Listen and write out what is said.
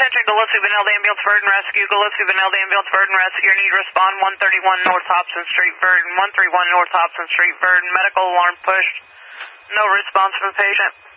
Attention, Gillespie Benel, the ambulance, Verdon Rescue. Gillespie Benel, the ambulance, Verdon Rescue. Your need respond 131 North Hobson Street, Verdon. 131 North Hobson Street, Verdon. Medical alarm pushed. No response from patient.